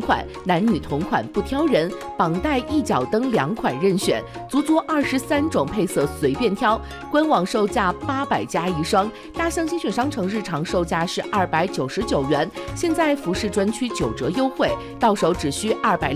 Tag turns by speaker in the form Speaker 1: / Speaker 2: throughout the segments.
Speaker 1: 款，男女同款不挑人，绑带、一脚蹬2款任选，足足23种配色随便挑。官网售价800加一双，大象精选商城日常售价是299元，现在服饰专区9折优惠，到手只需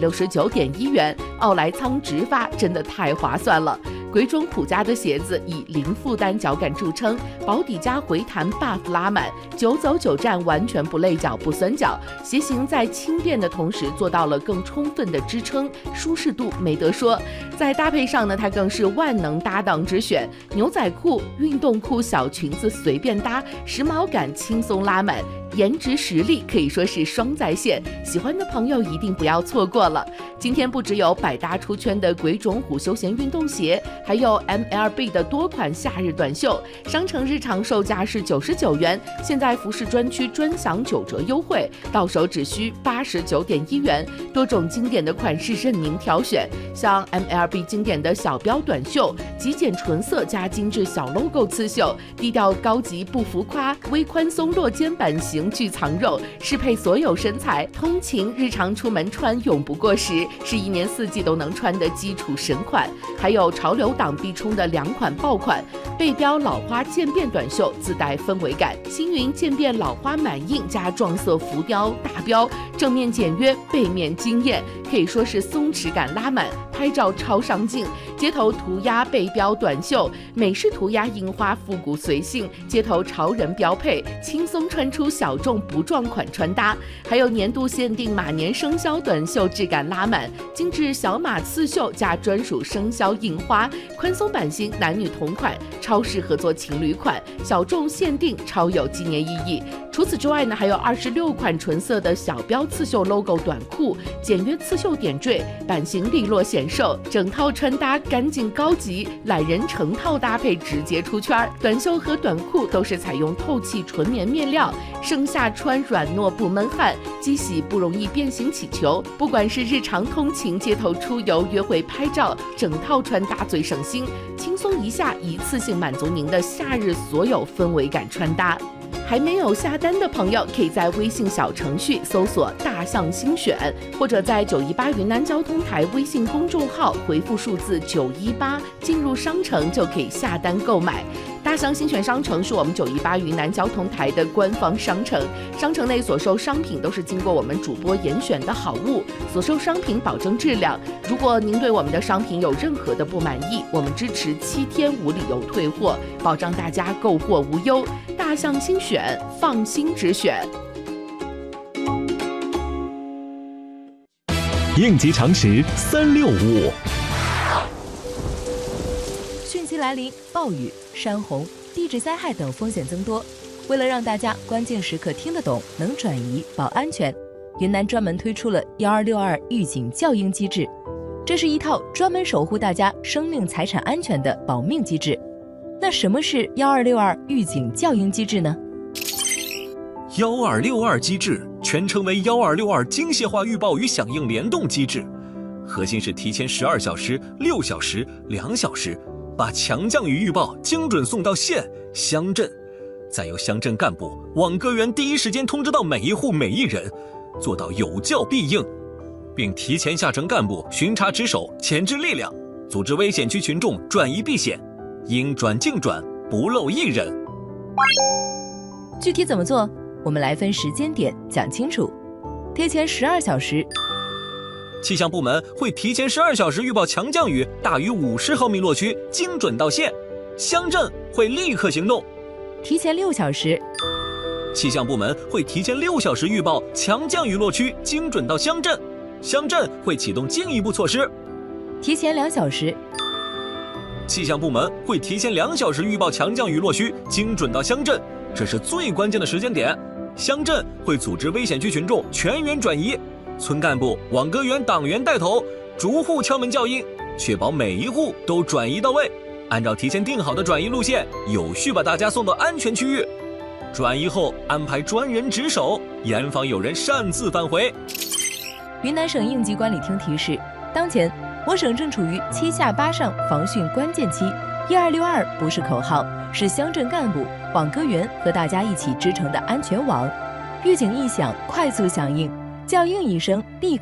Speaker 1: 269.1元。奥莱仓直发真的太划算了。鬼冢虎家的鞋子以零负担脚感著称，保底加回弹 buff 拉满，9走9站完全不累脚不酸脚，鞋型在轻便的同时做到了更充分的支撑，舒适度没得说。在搭配上呢，它更是万能搭档之选，牛仔裤、运动裤、小裙子随便搭，时髦感轻松拉满，颜值实力可以说是双在线，喜欢的朋友一定不要错过了。今天不只有百搭出圈的鬼冢虎休闲运动鞋，还有 MLB 的多款夏日短袖，商城日常售价是99元，现在服饰专区专享9折优惠，到手只需89.1元，多种经典的款式任您挑选，像 MLB 经典的小标短袖，极简纯色加精致小 logo 刺绣，低调高级不浮夸，微宽松落肩版型具藏肉，适配所有身材，通勤日常出门穿永不过时，是1年4季都能穿的基础神款。还有潮流党必冲的2款爆款，背标老花渐变短袖自带氛围感，星云渐变老花满印加撞色浮雕大标，正面简约，背面惊艳，可以说是松弛感拉满，拍照超上镜。街头涂鸦背标短袖，美式涂鸦印花复古随性，街头潮人标配，轻松穿出小众不撞款穿搭。还有年度限定马年生肖短袖，质感拉满，精致小马刺绣加专属生肖印花，宽松版型男女同款，超适合做情侣款，小众限定，超有纪念意义。除此之外呢，还有26款纯色的小标刺绣 logo 短裤，简约刺绣点缀，版型利落显瘦，整套穿搭干净高级，懒人成套搭配直接出圈。短袖和短裤都是采用透气纯棉面料，盛夏穿软糯不闷汗，机洗不容易变形起球。不管是日常通勤、街头出游、约会拍照，整套穿搭最省心，轻松一下，一次性满足您的夏日所有氛围感穿搭。还没有下单的朋友，可以在微信小程序搜索大象精选，或者在918云南交通台微信公众号回复数字918，进入商城就可以下单购买。大象精选商城是我们918云南交通台的官方商城，商城内所售商品都是经过我们主播严选的好物，所售商品保证质量。如果您对我们的商品有任何的不满意，我们支持7天无理由退货，保障大家购货无忧。大象精选，放心直选。
Speaker 2: 应急常识365。
Speaker 3: 汛期来临，暴雨、山洪、地质灾害等风险增多。为了让大家关键时刻听得懂、能转移、保安全，云南专门推出了1262预警校应机制。这是一套专门守护大家生命财产安全的保命机制。那什么是1262预警校应机制呢
Speaker 2: ？1262机制全称为1262精细化预报与响应联动机制，核心是提前12小时、6小时、2小时，把强降雨预报精准送到县、乡镇，再由乡镇干部、网格员第一时间通知到每一户每一人，做到有教必应，并提前下呈干部巡查值守、前置力量，组织危险区群众转移避险，应转尽转，不漏一人。
Speaker 3: 具体怎么做？我们来分时间点讲清楚。提前12小时，
Speaker 2: 气象部门会提前12小时预报强降雨大于50毫米落区，精准到县，乡镇会立刻行动。
Speaker 3: 提前6小时，
Speaker 2: 气象部门会提前6小时预报强降雨落区，精准到乡镇，乡镇会启动进一步措施。
Speaker 3: 提前2小时，
Speaker 2: 气象部门会提前2小时预报强降雨落区，精准到乡镇，这是最关键的时间点。乡镇会组织危险区群众全员转移，村干部、网格员、党员带头，逐户敲门叫应，确保每一户都转移到位，按照提前定好的转移路线，有序把大家送到安全区域。转移后安排专人值守，严防有人擅自返回。
Speaker 3: 云南省应急管理厅提示，当前我省正处于7下8上防汛关键期，1262不是口号，是乡镇干部、网格员和大家一起织成的安全网。预警一响，快速响应，校应一声，立